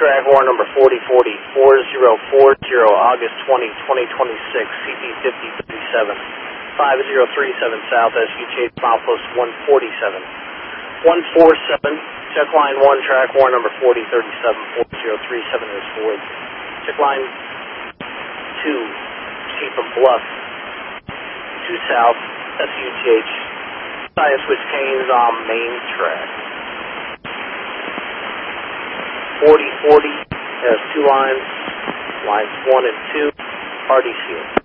track war number 4040, 4040, August 20, 2026, CP 5037, 5037 South, SUH, milepost 147. 147, check line 1, track war number 4037, 4037 is void. Check line 2, proceed from Bluff, 2 South, SUH, side switch Canes on main track. 4040 has 2 lines, lines 1 and 2, RDC.